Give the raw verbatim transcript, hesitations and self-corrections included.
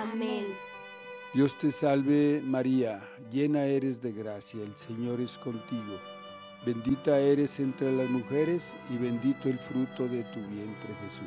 Amén. Dios te salve María, llena eres de gracia, el Señor es contigo. Bendita eres entre las mujeres y bendito el fruto de tu vientre Jesús.